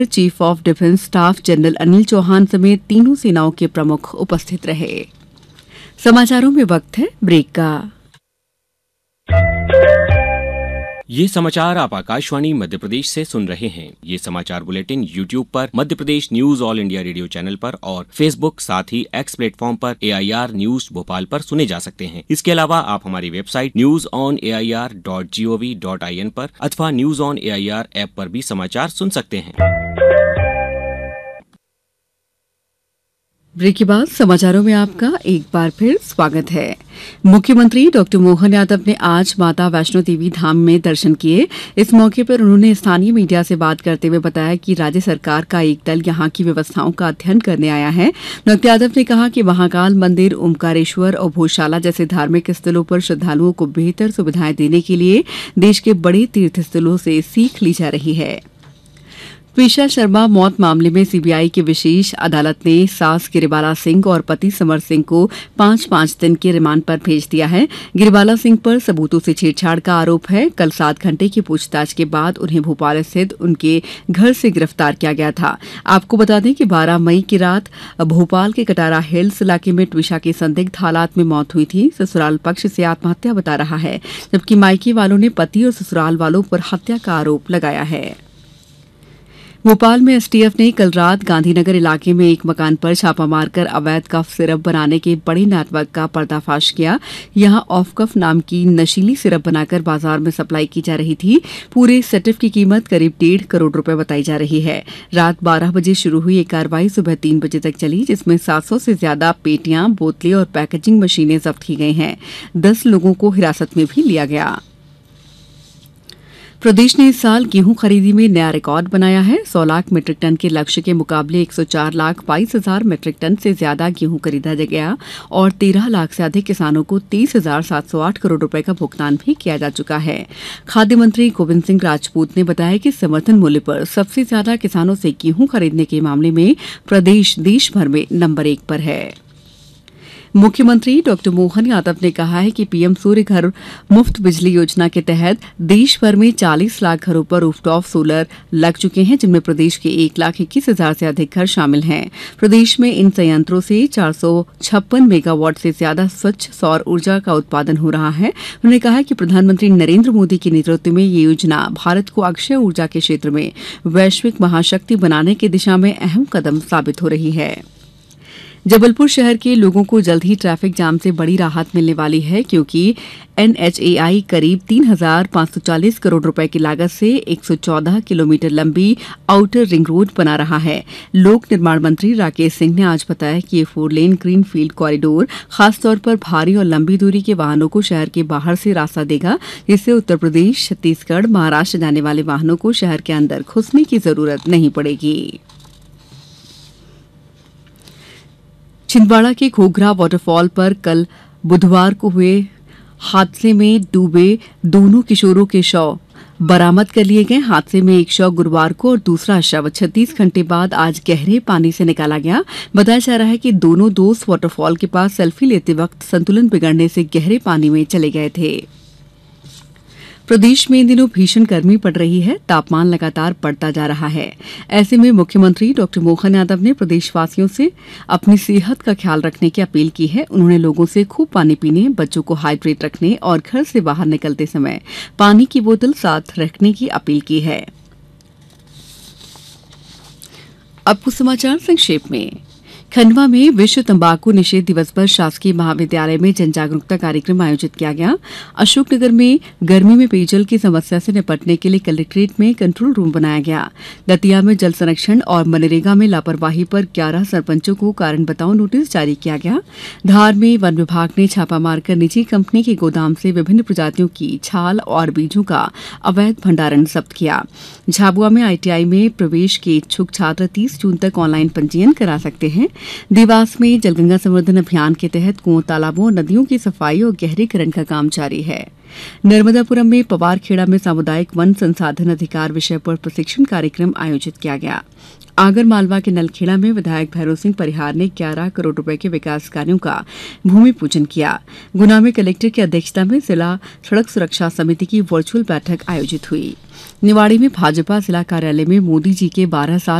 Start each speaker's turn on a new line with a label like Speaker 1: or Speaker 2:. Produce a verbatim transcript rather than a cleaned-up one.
Speaker 1: Chief of defence staff general Anil Chauhan समेत तीनों सेनाओं के प्रमुख उपस्थित रहे। समाचारों में वक्त है ब्रेक का।
Speaker 2: ये समाचार आप आकाशवाणी मध्य प्रदेश से सुन रहे हैं। ये समाचार बुलेटिन यूट्यूब पर Madhya Pradesh news all India radio channel पर और फेसबुक साथ ही एक्स प्लेटफॉर्म पर ए आई आर न्यूज भोपाल पर सुने जा सकते हैं। इसके अलावा आप हमारी website news on A I R dot G O V dot I N पर अथवा news on A I R app पर भी समाचार सुन सकते हैं।
Speaker 1: ब्रेक के बाद समाचारों में आपका एक बार फिर स्वागत है। मुख्यमंत्री डॉक्टर मोहन यादव ने आज माता वैष्णो देवी धाम में दर्शन किए। इस मौके पर उन्होंने स्थानीय मीडिया से बात करते हुए बताया कि राज्य सरकार का एक दल यहां की व्यवस्थाओं का अध्ययन करने आया है। डॉक्टर यादव ने कहा कि महाकाल मंदिर, ओमकारेश्वर और भोजशाला जैसे धार्मिक स्थलों पर श्रद्धालुओं को बेहतर सुविधाएं देने के लिए देश के बड़े तीर्थ स्थलों से सीख ली जा रही है। त्विषा शर्मा मौत मामले में सी बी आई की विशेष अदालत ने सास गिरिबाला सिंह और पति समर सिंह को पांच पांच दिन के रिमांड पर भेज दिया है। गिरिबाला सिंह पर सबूतों से छेड़छाड़ का आरोप है। कल सात घंटे की पूछताछ के बाद उन्हें भोपाल स्थित उनके घर से गिरफ्तार किया गया था। आपको बता दें कि बारह मई की रात भोपाल के कटारा हिल्स इलाके में त्विषा की संदिग्ध हालात में मौत हुई थी। ससुराल पक्ष से आत्महत्या बता रहा है, जबकि मायके वालों ने पति और ससुराल वालों पर हत्या का आरोप लगाया है। भोपाल में एस टी एफ ने कल रात गांधीनगर इलाके में एक मकान पर छापा मारकर अवैध कफ सिरप बनाने के बड़े नेटवर्क का पर्दाफाश किया। यहां ऑफ कफ नाम की नशीली सिरप बनाकर बाजार में सप्लाई की जा रही थी। पूरे सेटअप की कीमत करीब डेढ़ करोड़ रुपए बताई जा रही है। रात बारह बजे शुरू हुई ये कार्रवाई सुबह तीन बजे तक चली, जिसमें सात सौ से ज्यादा पेटियां, बोतलें और पैकेजिंग मशीनें जब्त की गई हैं। दस लोगों को हिरासत में भी लिया गया। प्रदेश ने इस साल गेहूं खरीदी में नया रिकॉर्ड बनाया है। सौ लाख मीट्रिक टन के लक्ष्य के मुकाबले एक सौ चार लाख बाईस हजार मीट्रिक टन से ज्यादा गेहूं खरीदा गया और तेरह लाख से अधिक किसानों को तीस हजार सात सौ आठ करोड़ रुपए का भुगतान भी किया जा चुका है। खाद्य मंत्री गोविंद सिंह राजपूत ने बताया कि समर्थन मूल्य पर सबसे ज्यादा किसानों से गेहूं खरीदने के मामले में प्रदेश देश भर में नंबर एक पर है। मुख्यमंत्री डॉक्टर मोहन यादव ने कहा है कि पी एम सूर्य घर मुफ्त बिजली योजना के तहत देश भर में चालीस लाख घरों पर रूफटॉप सोलर लग चुके हैं, जिनमें प्रदेश के एक लाख इक्कीस हजार से अधिक घर शामिल हैं। प्रदेश में इन संयंत्रों से चार सौ छप्पन मेगावाट से ज्यादा स्वच्छ सौर ऊर्जा का उत्पादन हो रहा है। उन्होंने कहा कि प्रधानमंत्री नरेंद्र मोदी के नेतृत्व में ये योजना भारत को अक्षय ऊर्जा के क्षेत्र में वैश्विक महाशक्ति बनाने की दिशा में अहम कदम साबित हो रही है। जबलपुर शहर के लोगों को जल्द ही ट्रैफिक जाम से बड़ी राहत मिलने वाली है, क्योंकि एन एच ए आई करीब तीन हजार पांच सौ चालीस करोड़ रुपए की लागत से एक सौ चौदह किलोमीटर लंबी आउटर रिंग रोड बना रहा है। लोक निर्माण मंत्री राकेश सिंह ने आज बताया कि ये four lane green field corridor खासतौर पर भारी और लंबी दूरी के वाहनों को शहर के बाहर से रास्ता देगा, जिससे उत्तर प्रदेश, छत्तीसगढ़, महाराष्ट्र जाने वाले वाहनों को शहर के अंदर घुसने की जरूरत नहीं पड़ेगी। छिंदवाड़ा के घोघरा वाटरफॉल पर कल बुधवार को हुए हादसे में डूबे दोनों किशोरों के शव बरामद कर लिए गए। हादसे में एक शव गुरुवार को और दूसरा शव छत्तीस घंटे बाद आज गहरे पानी से निकाला गया। बताया जा रहा है कि दोनों दोस्त वाटरफॉल के पास सेल्फी लेते वक्त संतुलन बिगड़ने से गहरे पानी में चले गए थे। प्रदेश में इन दिनों भीषण गर्मी पड़ रही है। तापमान लगातार बढ़ता जा रहा है। ऐसे में मुख्यमंत्री डॉक्टर मोहन यादव ने प्रदेशवासियों से अपनी सेहत का ख्याल रखने की अपील की है। उन्होंने लोगों से खूब पानी पीने, बच्चों को हाइड्रेट रखने और घर से बाहर निकलते समय पानी की बोतल साथ रखने की अपील की है। अब कुछ समाचार संक्षेप में। खंडवा में विश्व तंबाकू निषेध दिवस पर शासकीय महाविद्यालय में जन जागरूकता कार्यक्रम आयोजित किया गया। अशोकनगर में गर्मी में पेयजल की समस्या से निपटने के लिए कलेक्ट्रेट में कंट्रोल रूम बनाया गया। दतिया में जल संरक्षण और मनरेगा में लापरवाही पर ग्यारह सरपंचों को कारण बताओ नोटिस जारी किया गया। धार में वन विभाग ने छापा मारकर निजी कंपनी के गोदाम से विभिन्न प्रजातियों की छाल और बीजों का अवैध भंडारण जब्त किया। झाबुआ में आई टी आई में प्रवेश के इच्छुक छात्र तीस जून तक ऑनलाइन पंजीयन करा सकते हैं। देवास में जलगंगा संवर्धन अभियान के तहत कुओं, तालाबों और नदियों की सफाई और गहरीकरण का काम जारी है। नर्मदापुरम में पवारखेड़ा में सामुदायिक वन संसाधन अधिकार विषय पर प्रशिक्षण कार्यक्रम आयोजित किया गया। आगर मालवा के नलखेड़ा में विधायक भैरव सिंह परिहार ने ग्यारह करोड़ रुपए के विकास कार्यों का भूमि पूजन किया। गुना में कलेक्टर की अध्यक्षता में जिला सड़क सुरक्षा समिति की वर्चुअल बैठक आयोजित हुई। निवाड़ी में भाजपा जिला कार्यालय में मोदी जी के बारह साल